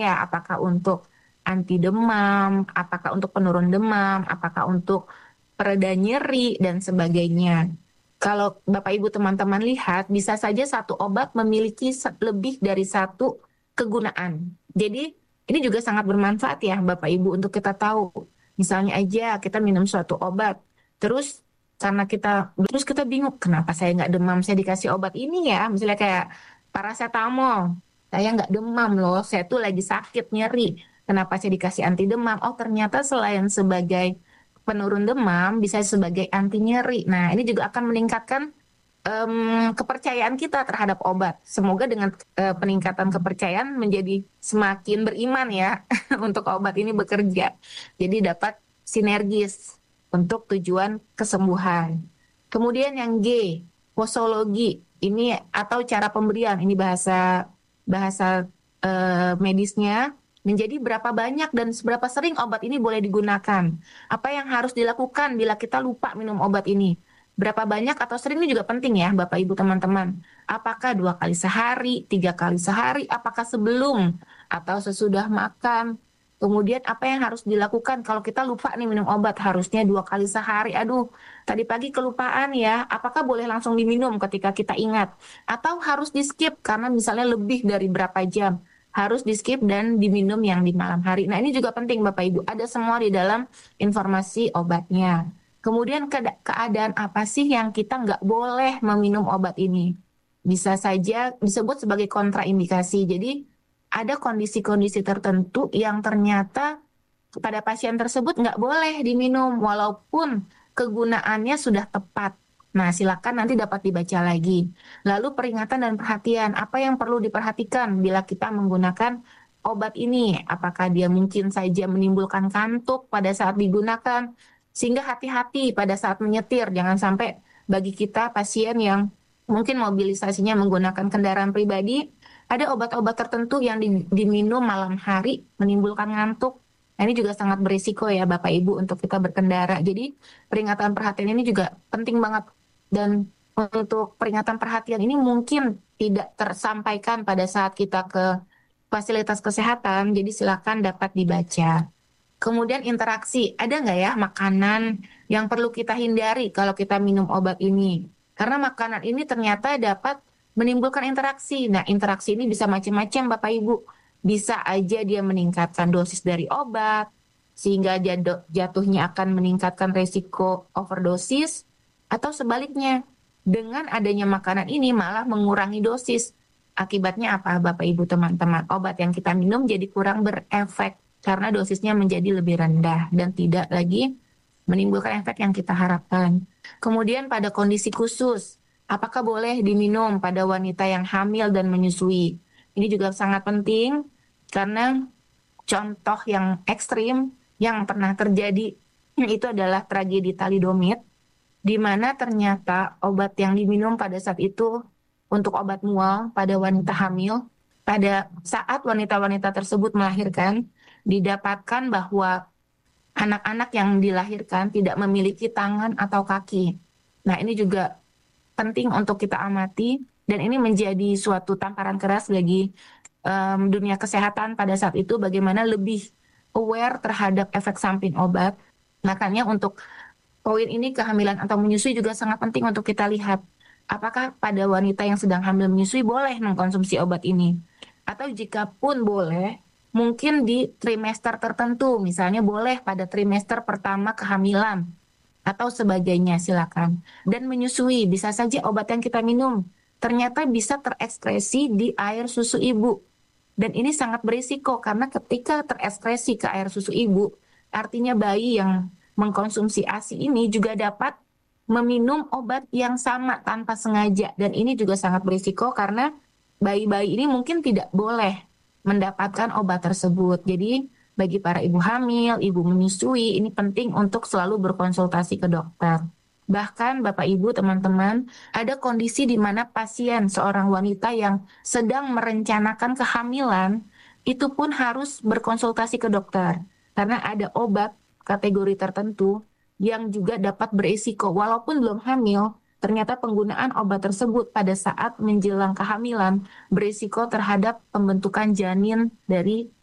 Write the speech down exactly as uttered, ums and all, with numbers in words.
ya, apakah untuk anti demam, apakah untuk penurun demam, apakah untuk pereda nyeri dan sebagainya. Kalau Bapak Ibu teman-teman lihat, bisa saja satu obat memiliki se- lebih dari satu kegunaan. Jadi ini juga sangat bermanfaat ya Bapak Ibu untuk kita tahu. Misalnya aja kita minum suatu obat, terus karena kita terus kita bingung kenapa saya nggak demam, saya dikasih obat ini ya, misalnya kayak paracetamol, saya nggak demam loh, saya tuh lagi sakit nyeri. Kenapa saya dikasih anti demam? Oh ternyata selain sebagai penurun demam bisa sebagai anti nyeri. Nah, ini juga akan meningkatkan em, kepercayaan kita terhadap obat. Semoga dengan eh, peningkatan kepercayaan menjadi semakin beriman ya untuk obat ini bekerja. Jadi dapat sinergis untuk tujuan kesembuhan. Kemudian yang G, posologi. Ini atau cara pemberian. Ini bahasa bahasa eh, medisnya menjadi berapa banyak dan seberapa sering obat ini boleh digunakan. Apa yang harus dilakukan bila kita lupa minum obat ini? Berapa banyak atau sering ini juga penting ya, Bapak Ibu teman-teman. Apakah dua kali sehari, tiga kali sehari, apakah sebelum atau sesudah makan? Kemudian apa yang harus dilakukan kalau kita lupa nih minum obat harusnya dua kali sehari. Aduh, tadi pagi kelupaan ya. Apakah boleh langsung diminum ketika kita ingat? Atau harus di skip karena misalnya lebih dari berapa jam? Harus di skip dan diminum yang di malam hari. Nah ini juga penting Bapak Ibu. Ada semua di dalam informasi obatnya. Kemudian keada- keadaan apa sih yang kita nggak boleh meminum obat ini? Bisa saja disebut sebagai kontraindikasi. Jadi ada kondisi-kondisi tertentu yang ternyata pada pasien tersebut nggak boleh diminum walaupun kegunaannya sudah tepat. Nah, silakan nanti dapat dibaca lagi. Lalu peringatan dan perhatian, apa yang perlu diperhatikan bila kita menggunakan obat ini? Apakah dia mungkin saja menimbulkan kantuk pada saat digunakan? Sehingga hati-hati pada saat menyetir, jangan sampai bagi kita pasien yang mungkin mobilisasinya menggunakan kendaraan pribadi, ada obat-obat tertentu yang di- diminum malam hari menimbulkan ngantuk. Nah, ini juga sangat berisiko ya Bapak Ibu untuk kita berkendara. Jadi peringatan perhatian ini juga penting banget. Dan untuk peringatan perhatian ini mungkin tidak tersampaikan pada saat kita ke fasilitas kesehatan. Jadi silakan dapat dibaca. Kemudian interaksi, ada nggak ya makanan yang perlu kita hindari kalau kita minum obat ini? Karena makanan ini ternyata dapat menimbulkan interaksi. Nah, interaksi ini bisa macam-macam Bapak Ibu. Bisa aja dia meningkatkan dosis dari obat, sehingga jado- jatuhnya akan meningkatkan resiko overdosis, atau sebaliknya, dengan adanya makanan ini malah mengurangi dosis. Akibatnya apa Bapak Ibu teman-teman? Obat yang kita minum jadi kurang berefek karena dosisnya menjadi lebih rendah dan tidak lagi menimbulkan efek yang kita harapkan. Kemudian pada kondisi khusus, apakah boleh diminum pada wanita yang hamil dan menyusui? Ini juga sangat penting karena contoh yang ekstrim yang pernah terjadi itu adalah tragedi talidomid, di mana ternyata obat yang diminum pada saat itu untuk obat mual pada wanita hamil, pada saat wanita-wanita tersebut melahirkan, didapatkan bahwa anak-anak yang dilahirkan tidak memiliki tangan atau kaki. Nah, ini juga penting untuk kita amati, dan ini menjadi suatu tamparan keras bagi em, dunia kesehatan pada saat itu, bagaimana lebih aware terhadap efek samping obat. Makanya untuk poin ini kehamilan atau menyusui juga sangat penting untuk kita lihat. Apakah pada wanita yang sedang hamil menyusui boleh mengkonsumsi obat ini? Atau jika pun boleh, mungkin di trimester tertentu, misalnya boleh pada trimester pertama kehamilan atau sebagainya, silakan. Dan menyusui, bisa saja obat yang kita minum ternyata bisa terekspresi di air susu ibu. Dan ini sangat berisiko karena ketika terekspresi ke air susu ibu, artinya bayi yang mengkonsumsi ASI ini juga dapat meminum obat yang sama tanpa sengaja. Dan ini juga sangat berisiko karena bayi-bayi ini mungkin tidak boleh mendapatkan obat tersebut. Jadi bagi para ibu hamil, ibu menyusui, ini penting untuk selalu berkonsultasi ke dokter. Bahkan Bapak Ibu, teman-teman, ada kondisi di mana pasien seorang wanita yang sedang merencanakan kehamilan, itu pun harus berkonsultasi ke dokter. Karena ada obat kategori tertentu yang juga dapat berisiko, walaupun belum hamil, ternyata penggunaan obat tersebut pada saat menjelang kehamilan berisiko terhadap pembentukan janin dari